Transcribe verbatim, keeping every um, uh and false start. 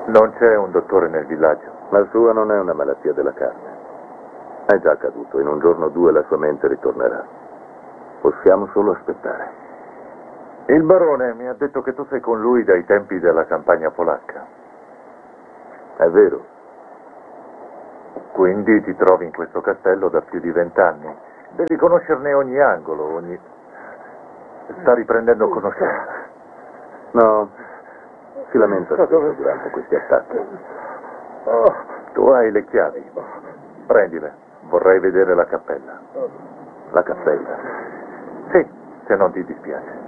Non c'è un dottore nel villaggio. La sua non è una malattia della carne. È già accaduto. In un giorno o due la sua mente ritornerà. Possiamo solo aspettare. Il barone mi ha detto che tu sei con lui dai tempi della campagna polacca. È vero. Quindi ti trovi in questo castello da più di vent'anni. Devi conoscerne ogni angolo, ogni... Sta riprendendo conoscenza. No, si lamenta spesso durante questi attacchi. Oh, tu hai le chiavi. Prendile. Vorrei vedere la cappella. La cappella. Sì, se non ti dispiace.